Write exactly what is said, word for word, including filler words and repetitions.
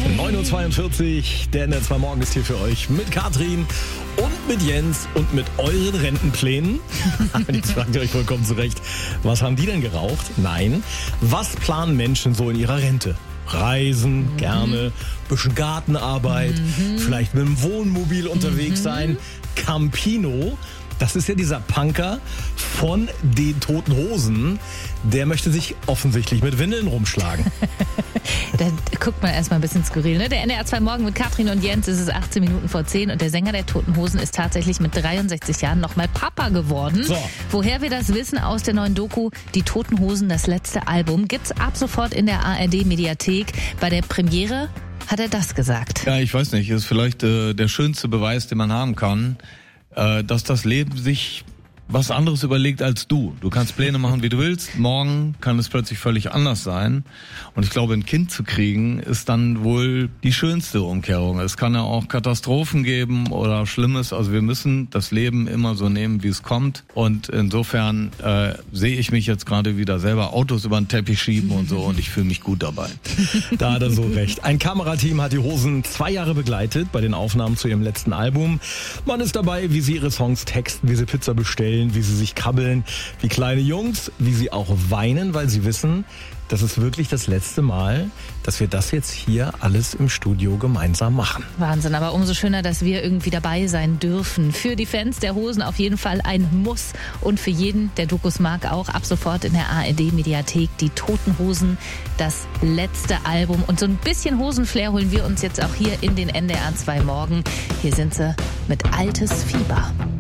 neun Uhr zweiundvierzig, der N R zwei Morgen ist hier für euch mit Katrin und mit Jens und mit euren Rentenplänen. Jetzt fragt ihr euch vollkommen zurecht, was haben die denn geraucht? Nein, was planen Menschen so in ihrer Rente? Reisen, mhm. gerne, bisschen Gartenarbeit, mhm. vielleicht mit dem Wohnmobil unterwegs mhm. sein, Campino. Das ist ja dieser Punker von den Toten Hosen. Der möchte sich offensichtlich mit Windeln rumschlagen. Da guckt man erstmal ein bisschen skurril, ne? Der N R zwei Morgen mit Katrin und Jens, es ist achtzehn Minuten vor zehn und der Sänger der Toten Hosen ist tatsächlich mit dreiundsechzig Jahren nochmal Papa geworden. So. Woher wir das wissen aus der neuen Doku, die Toten Hosen, das letzte Album, gibt's ab sofort in der A R D-Mediathek. Bei der Premiere hat er das gesagt. Ja, ich weiß nicht, ist vielleicht äh, der schönste Beweis, den man haben kann, äh, dass das Leben sich was anderes überlegt als du. Du kannst Pläne machen, wie du willst. Morgen kann es plötzlich völlig anders sein. Und ich glaube, ein Kind zu kriegen, ist dann wohl die schönste Umkehrung. Es kann ja auch Katastrophen geben oder Schlimmes. Also wir müssen das Leben immer so nehmen, wie es kommt. Und insofern äh, sehe ich mich jetzt gerade wieder selber Autos über den Teppich schieben und so. Und ich fühle mich gut dabei. Da hat er so recht. Ein Kamerateam hat die Hosen zwei Jahre begleitet bei den Aufnahmen zu ihrem letzten Album. Man ist dabei, wie sie ihre Songs texten, wie sie Pizza bestellen, wie sie sich kabbeln, wie kleine Jungs, wie sie auch weinen, weil sie wissen, das ist wirklich das letzte Mal, dass wir das jetzt hier alles im Studio gemeinsam machen. Wahnsinn, aber umso schöner, dass wir irgendwie dabei sein dürfen. Für die Fans der Hosen auf jeden Fall ein Muss und für jeden, der Dokus mag, auch ab sofort in der A R D-Mediathek die Toten Hosen, das letzte Album. Und so ein bisschen Hosenflair holen wir uns jetzt auch hier in den N D R zwei Morgen. Hier sind sie mit Altes Fieber.